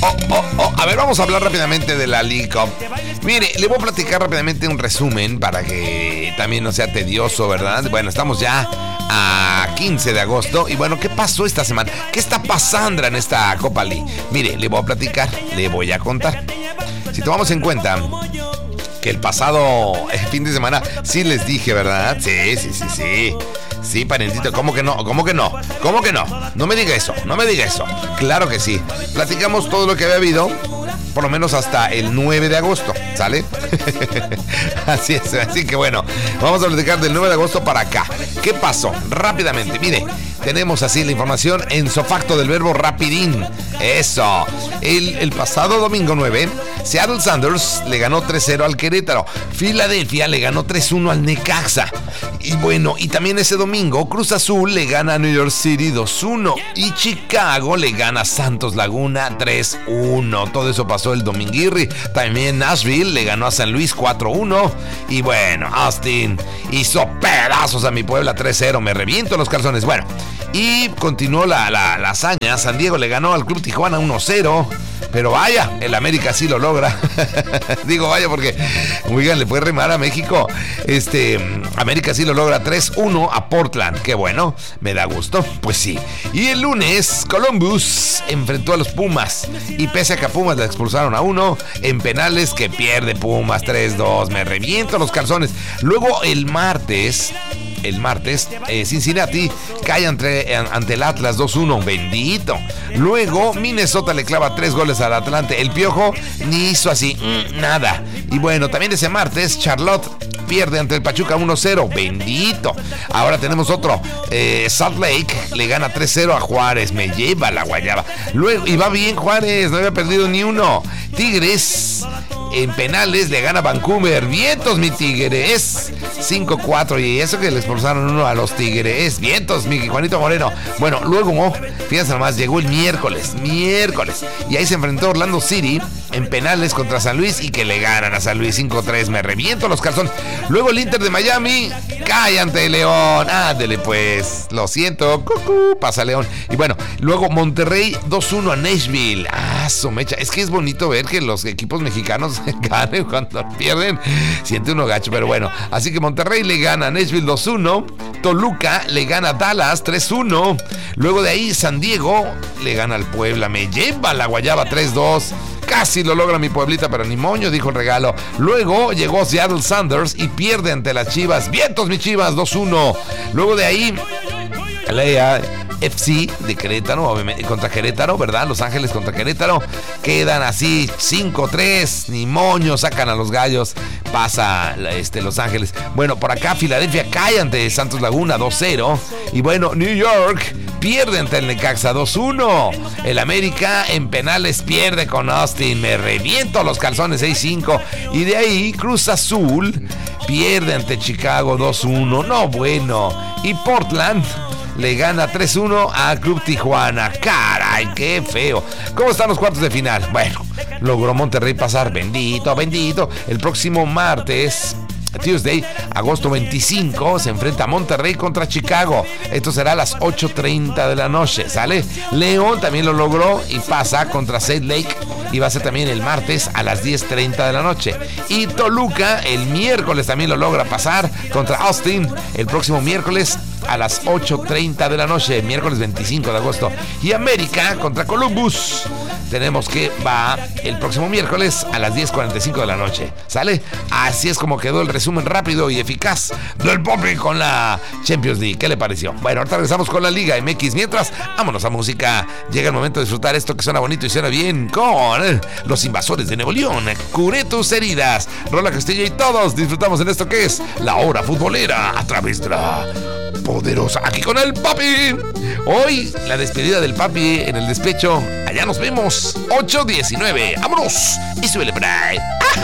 A ver, vamos a hablar rápidamente de la League Cup. Mire, le voy a platicar rápidamente un resumen para que también no sea tedioso, ¿verdad? Bueno, estamos ya a 15 de agosto. Y bueno, ¿qué pasó esta semana? ¿Qué está pasando en esta Copa League? Mire, le voy a platicar, le voy a contar. Si tomamos en cuenta que el pasado fin de semana sí les dije, ¿verdad? Sí. Sí, parentito, ¿cómo que no? No me diga eso. Claro que sí. Platicamos todo lo que había habido, por lo menos hasta el 9 de agosto, ¿sale? Así es, así que bueno, vamos a platicar del 9 de agosto para acá. ¿Qué pasó? Rápidamente, mire, tenemos así la información en sofacto del verbo rapidín. Eso. El pasado domingo 9, Seattle Sounders le ganó 3-0 al Querétaro. Filadelfia le ganó 3-1 al Necaxa. Y bueno, y también ese domingo, Cruz Azul le gana a New York City 2-1. Y Chicago le gana a Santos Laguna 3-1. Todo eso pasó el dominguirri. También Nashville le ganó a San Luis 4-1. Y bueno, Austin hizo pedazos a mi Puebla 3-0. Me reviento los calzones. Bueno, y continuó la hazaña. San Diego le ganó al Club Tijuana 1-0. Pero vaya, el América sí lo logra. Digo vaya porque, oigan, le puede remar a México. América sí lo logra 3-1 a Portland. Qué bueno, me da gusto. Pues sí. Y el lunes, Columbus enfrentó a los Pumas. Y pese a que a Pumas le expulsaron a uno, en penales que pierde Pumas 3-2. Me reviento los calzones. Luego el martes, Cincinnati cae ante el Atlas 2-1. Bendito. Luego Minnesota le clava 3 goles al Atlante. El Piojo ni hizo así nada. Y bueno, también ese martes Charlotte pierde ante el Pachuca 1-0. Bendito. Ahora tenemos otro. Salt Lake le gana 3-0 a Juárez. Me lleva la guayaba. Luego, y va bien Juárez, no había perdido ni uno. Tigres en penales le gana Vancouver. Vientos, mi Tigres. 5-4. Y eso que le expulsaron uno a los Tigres. Vientos, mi Juanito Moreno. Bueno, luego, fíjense nomás, llegó el miércoles. Y ahí se enfrentó Orlando City en penales contra San Luis y que le ganan a San Luis 5-3. Me reviento los calzones. Luego el Inter de Miami cae ante León. Ándele pues. Lo siento. Pasa León. Y bueno, luego Monterrey 2-1 a Nashville. Su mecha. Es que es bonito ver que los equipos mexicanos ganen cuando pierden. Siente uno gacho, pero bueno. Así que Monterrey le gana a Nashville 2-1. Toluca le gana a Dallas 3-1. Luego de ahí San Diego le gana al Puebla. Me lleva la guayaba 3-2. Casi lo logra mi Pueblita, pero ni moño, dijo el regalo. Luego llegó Seattle Sounders y pierde ante las Chivas. Vientos, mis Chivas, 2-1. Luego de ahí, la FC de Querétaro, obviamente, contra Querétaro, ¿verdad? Los Ángeles contra Querétaro. Quedan así 5-3. Ni moño, sacan a los gallos. Pasa Los Ángeles. Bueno, por acá Filadelfia cae ante Santos Laguna 2-0. Y bueno, New York pierde ante el Necaxa 2-1. El América en penales pierde con Austin. Me reviento los calzones 6-5. Y de ahí Cruz Azul pierde ante Chicago 2-1. No bueno. Y Portland le gana 3-1 a Club Tijuana. Caray, qué feo. ¿Cómo están los cuartos de final? Bueno, logró Monterrey pasar. Bendito. El próximo martes, Tuesday, agosto 25, se enfrenta a Monterrey contra Chicago. Esto será a las 8:30 de la noche, ¿sale? León también lo logró y pasa contra Salt Lake. Y va a ser también el martes a las 10:30 de la noche. Y Toluca el miércoles también lo logra pasar contra Austin el próximo miércoles a las 8:30 de la noche, miércoles 25 de agosto. Y América contra Columbus tenemos que va el próximo miércoles a las 10:45 de la noche, ¿sale? Así es como quedó el resumen rápido y eficaz del Poppy con la Champions League. ¿Qué le pareció? Bueno, ahorita regresamos con la Liga MX. Mientras, vámonos a música. Llega el momento de disfrutar esto que suena bonito y suena bien con Los Invasores de Nuevo León. Curé tus heridas. Rola Castillo y todos disfrutamos en esto que es La Hora Futbolera a través de la poderosa, aquí con el Papi. Hoy la despedida del Papi en el despecho. Allá nos vemos 8:19. Vámonos y suele por ahí.